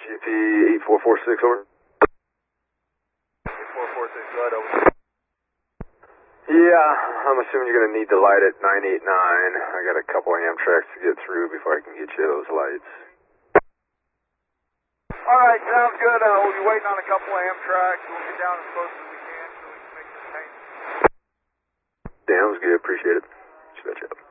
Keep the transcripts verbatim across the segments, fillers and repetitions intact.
G P eight four four six, over. eight four four six, go ahead, over. Yeah, I'm assuming you're going to need the light at nine eight nine. I got a couple Amtrak's to get through before I can get you those lights. Alright, sounds good. Uh, we'll be waiting on a couple of Amtrak's. We'll get down as close as we can so we can make this paint. Sounds good, appreciate it. Stretch up.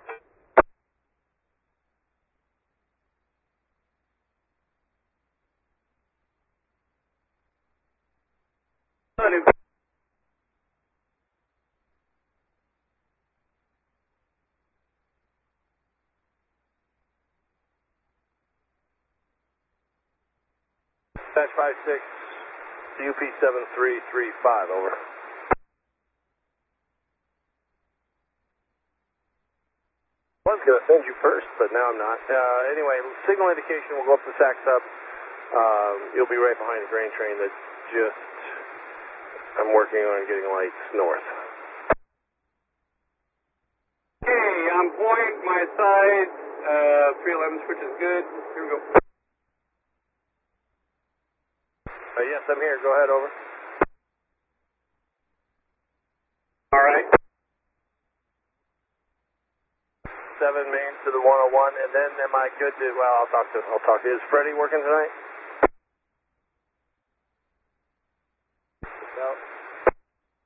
Dash five six, U P seven three three five, over. I was going to send you first, but now I'm not. Uh, anyway, signal indication will go up the Sac Sub. Um, you'll be right behind the grain train that just, I'm working on getting lights north. Okay, on point, my side, uh, three eleven switch is good. Here we go. Uh, yes, I'm here. Go ahead, over. All right. Seven main to the one oh one, and then am I good to? Well, I'll talk to. I'll talk to. Is Freddie working tonight?